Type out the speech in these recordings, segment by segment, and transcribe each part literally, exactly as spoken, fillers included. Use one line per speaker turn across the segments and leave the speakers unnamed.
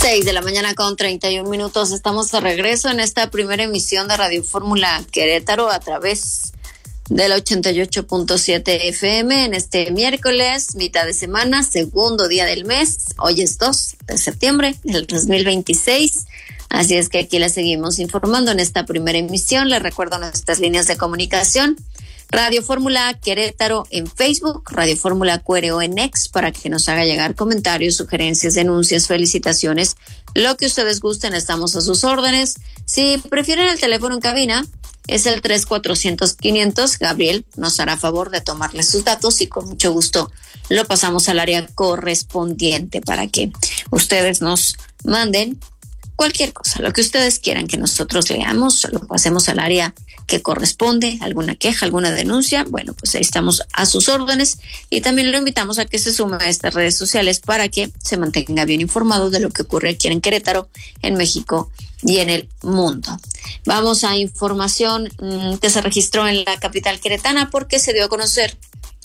Seis de la mañana con treinta y un minutos. Estamos de regreso en esta primera emisión de Radio Fórmula Querétaro a través del ochenta y ocho punto siete F M en este miércoles, mitad de semana, segundo día del mes. Hoy es dos de septiembre del dos mil veintiséis. Así es que aquí les seguimos informando en esta primera emisión. Les recuerdo nuestras líneas de comunicación. Radio Fórmula Querétaro en Facebook, Radio Fórmula Q R O en X, para que nos haga llegar comentarios, sugerencias, denuncias, felicitaciones, lo que ustedes gusten, estamos a sus órdenes. Si prefieren el teléfono en cabina, es el tres cuatrocientos quinientos. Gabriel nos hará favor de tomarle sus datos y con mucho gusto lo pasamos al área correspondiente para que ustedes nos manden cualquier cosa, lo que ustedes quieran que nosotros leamos, lo pasemos al área que corresponde, alguna queja, alguna denuncia. Bueno, pues ahí estamos a sus órdenes y también lo invitamos a que se sume a estas redes sociales para que se mantenga bien informado de lo que ocurre aquí en Querétaro, en México y en el mundo. Vamos a información mmm, que se registró en la capital queretana porque se dio a conocer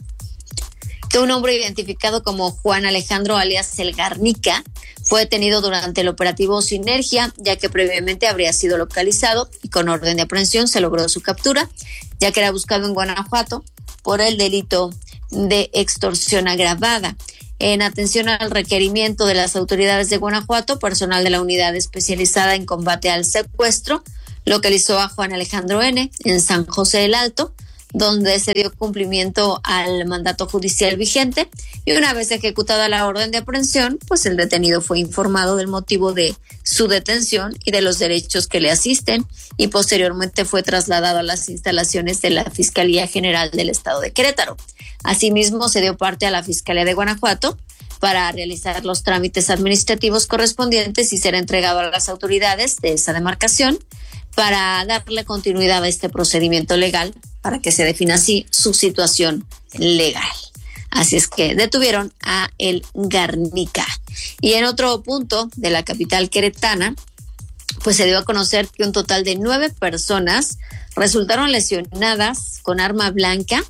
que un hombre identificado como Juan Alejandro alias El Garnica fue detenido durante el operativo Sinergia, ya que previamente habría sido localizado y con orden de aprehensión se logró su captura, ya que era buscado en Guanajuato por el delito de extorsión agravada. En atención al requerimiento de las autoridades de Guanajuato, personal de la unidad especializada en combate al secuestro localizó a Juan Alejandro N. en San José del Alto, donde se dio cumplimiento al mandato judicial vigente y una vez ejecutada la orden de aprehensión, pues el detenido fue informado del motivo de su detención y de los derechos que le asisten y posteriormente fue trasladado a las instalaciones de la Fiscalía General del Estado de Querétaro. Asimismo, se dio parte a la Fiscalía de Guanajuato para realizar los trámites administrativos correspondientes y ser entregado a las autoridades de esa demarcación para darle continuidad a este procedimiento legal, para que se defina así su situación legal. Así es que detuvieron a El Garnica. Y en otro punto de la capital queretana, pues se dio a conocer que un total de nueve personas resultaron lesionadas con arma blanca.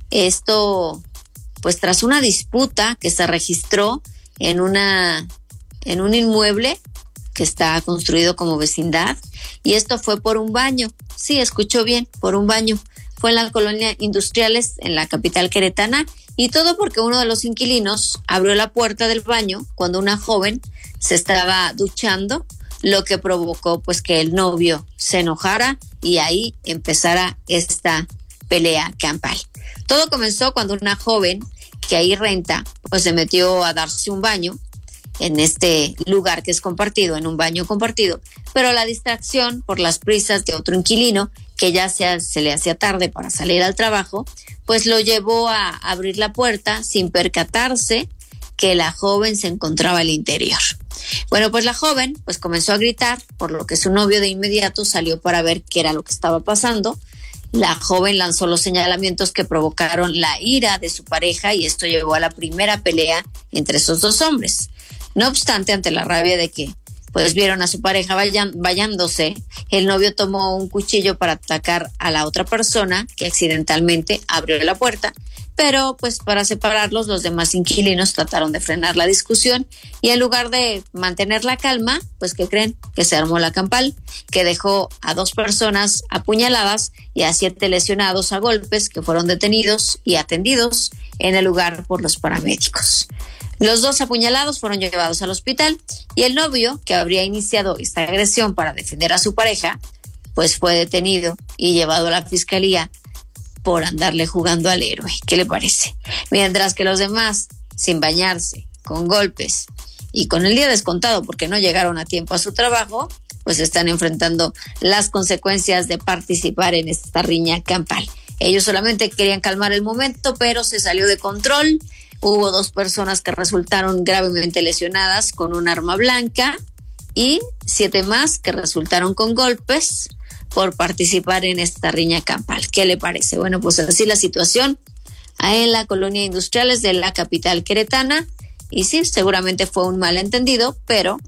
Esto, pues tras una disputa que se registró en una, en un inmueble que está construido como vecindad, y esto fue por un baño. Sí, escuchó bien, por un baño. Fue en la colonia Industriales, en la capital queretana, y todo porque uno de los inquilinos abrió la puerta del baño cuando una joven se estaba duchando, lo que provocó pues que el novio se enojara y ahí empezara esta pelea campal. Todo comenzó cuando una joven que ahí renta, pues se metió a darse un baño en este lugar que es compartido, en un baño compartido, pero la distracción por las prisas de otro inquilino, que ya se, se le hacía tarde para salir al trabajo, pues lo llevó a abrir la puerta sin percatarse que la joven se encontraba al interior. Bueno, pues la joven pues comenzó a gritar, por lo que su novio de inmediato salió para ver qué era lo que estaba pasando. La joven lanzó los señalamientos que provocaron la ira de su pareja y esto llevó a la primera pelea entre esos dos hombres. No obstante, ante la rabia de que pues vieron a su pareja vayan, vayándose, el novio tomó un cuchillo para atacar a la otra persona que accidentalmente abrió la puerta, pero pues para separarlos los demás inquilinos trataron de frenar la discusión y en lugar de mantener la calma, pues ¿qué creen? Que se armó la campal, que dejó a dos personas apuñaladas y a siete lesionados a golpes que fueron detenidos y atendidos en el lugar por los paramédicos. Los dos apuñalados fueron llevados al hospital y el novio, que habría iniciado esta agresión para defender a su pareja, pues fue detenido y llevado a la fiscalía por andarle jugando al héroe. ¿Qué le parece? Mientras que los demás, sin bañarse, con golpes y con el día descontado porque no llegaron a tiempo a su trabajo, pues están enfrentando las consecuencias de participar en esta riña campal. Ellos solamente querían calmar el momento, pero se salió de control. Hubo dos personas que resultaron gravemente lesionadas con un arma blanca y siete más que resultaron con golpes por participar en esta riña campal. ¿Qué le parece? Bueno, pues así la situación en la colonia Industriales de la capital queretana. Y sí, seguramente fue un malentendido, pero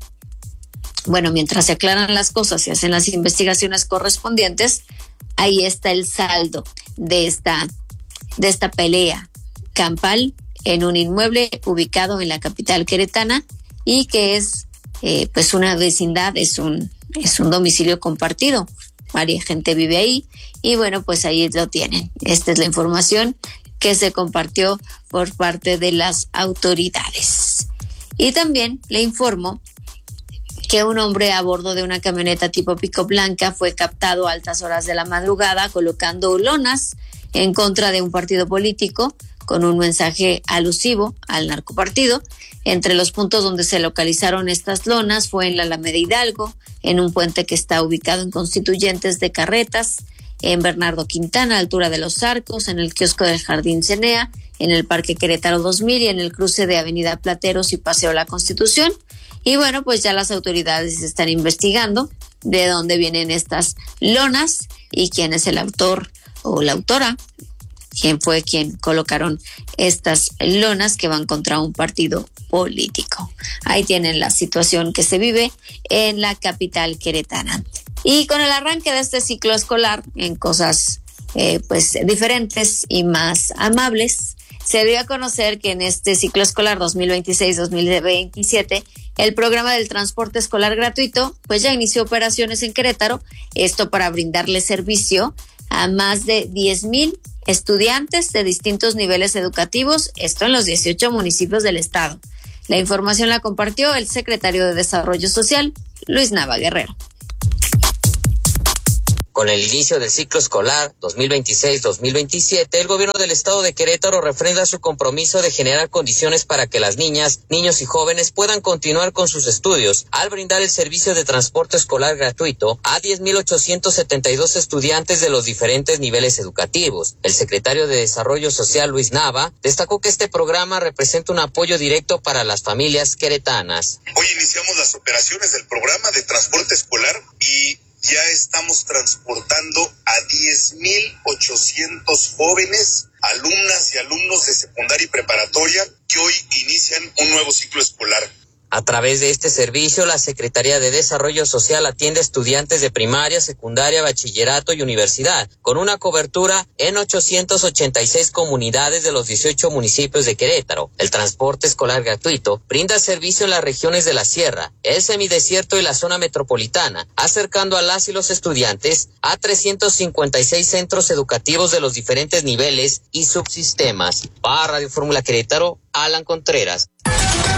bueno, mientras se aclaran las cosas y hacen las investigaciones correspondientes, ahí está el saldo de esta, de esta pelea campal en un inmueble ubicado en la capital queretana y que es eh, pues una vecindad, es un, es un domicilio compartido. Varia gente vive ahí y bueno, pues ahí lo tienen. Esta es la información que se compartió por parte de las autoridades. Y también le informo que un hombre a bordo de una camioneta tipo pick-up blanca fue captado a altas horas de la madrugada colocando lonas en contra de un partido político con un mensaje alusivo al narcopartido. Entre los puntos donde se localizaron estas lonas fue en la Alameda Hidalgo, en un puente que está ubicado en Constituyentes de Carretas, en Bernardo Quintana, altura de Los Arcos, en el kiosco del Jardín Cenea, en el Parque Querétaro dos mil y en el cruce de Avenida Plateros y Paseo La Constitución. Y bueno, pues ya las autoridades están investigando de dónde vienen estas lonas y quién es el autor o la autora, quién fue quien colocaron estas lonas que van contra un partido político. Ahí tienen la situación que se vive en la capital queretana. Y con el arranque de este ciclo escolar en cosas eh, pues diferentes y más amables, se dio a conocer que en este ciclo escolar dos mil veintiséis dos mil veintisiete el programa del transporte escolar gratuito pues ya inició operaciones en Querétaro, esto para brindarle servicio a más de diez mil estudiantes de distintos niveles educativos, esto en los dieciocho municipios del estado. La información la compartió el secretario de Desarrollo Social, Luis Nava Guerrero.
Con el inicio del ciclo escolar dos mil veintiséis dos mil veintisiete, el gobierno del estado de Querétaro refrenda su compromiso de generar condiciones para que las niñas, niños y jóvenes puedan continuar con sus estudios al brindar el servicio de transporte escolar gratuito a diez mil ochocientos setenta y dos estudiantes de los diferentes niveles educativos. El secretario de Desarrollo Social, Luis Nava, destacó que este programa representa un apoyo directo para las familias queretanas.
Hoy iniciamos las operaciones del programa de transporte escolar y ya estamos transportando a diez mil ochocientos jóvenes, alumnas y alumnos de secundaria y preparatoria que hoy inician un nuevo ciclo escolar.
A través de este servicio, la Secretaría de Desarrollo Social atiende a estudiantes de primaria, secundaria, bachillerato y universidad, con una cobertura en ochocientas ochenta y seis comunidades de los dieciocho municipios de Querétaro. El transporte escolar gratuito brinda servicio en las regiones de la Sierra, el semidesierto y la zona metropolitana, acercando a las y los estudiantes a trescientos cincuenta y seis centros educativos de los diferentes niveles y subsistemas. Para Radio Fórmula Querétaro, Alan Contreras.